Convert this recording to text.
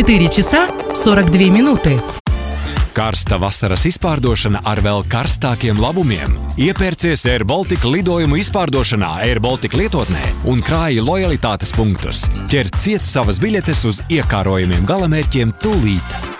4 часа 42 минуты. Karsta vasaras izpārdošana ar vēl karstākiem labumiem. Iepērcies Air Baltica lidojumu izpārdošanā Air Baltica lietotnē un krāji lojalitātes punktus. Ķer ciet savas biļetes uz iekārojumiem galamērķiem tūlīt.